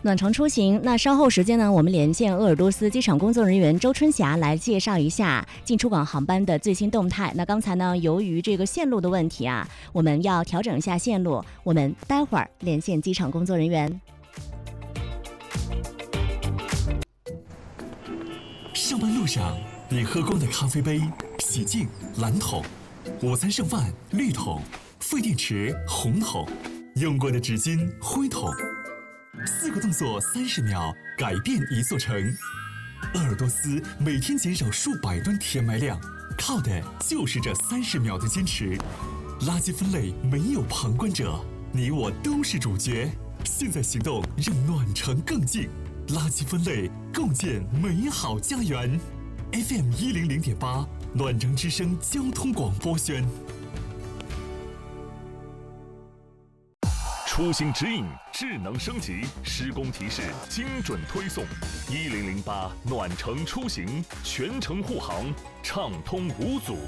暖城出行，那稍后时间呢，我们连线鄂尔多斯机场工作人员周春霞来介绍一下进出港航班的最新动态。那刚才呢，由于这个线路的问题啊，我们要调整一下线路，我们待会儿连线机场工作人员。 上班路上，你喝光的咖啡杯、洗净蓝桶，午餐剩饭绿桶，废电池红桶，用过的纸巾灰桶。4个动作30秒，改变一座城。鄂尔多斯每天减少数百吨填埋量，靠的就是这30秒的坚持。垃圾分类没有旁观者，你我都是主角。现在行动，让暖城更近。垃圾分类，共建美好家园。FM 100.8，暖城之声交通广播宣。 出行指引智能升级，施工提示精准推送。1008暖城出行，全程护航，畅通无阻。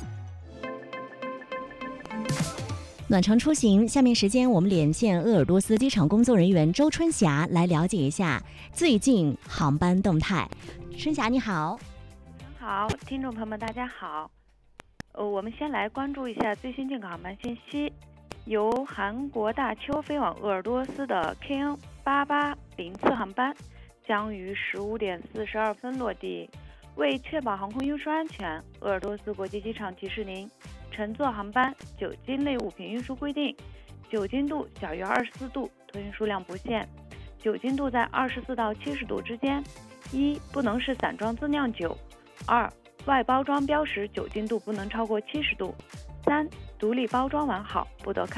暖城出行，下面时间我们连线鄂尔多斯机场工作人员周春霞来了解一下最近航班动态。春霞你好。 好，听众朋友们大家好。我们先来关注一下最新进港航班信息。由韩国大邱飞往鄂尔多斯的 KN8804 航班将于15点42分落地。为确保航空运输安全，鄂尔多斯国际机场提示您：乘坐航班酒精类物品运输规定，酒精度小于24度，托运数量不限，酒精度在24到70度之间。1. 不能是散装自酿酒。2. 外包装标识酒精度不能超过70度。3. 独立包装完好，不得开